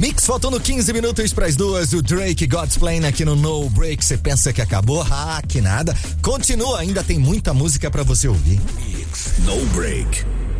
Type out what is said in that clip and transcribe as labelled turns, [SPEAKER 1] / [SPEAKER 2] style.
[SPEAKER 1] Mix faltando 15 minutos para as 2. O Drake God's Plan aqui no No Break. Você pensa que acabou? Que nada. Continua, ainda tem muita música para você ouvir.
[SPEAKER 2] Mix No Break.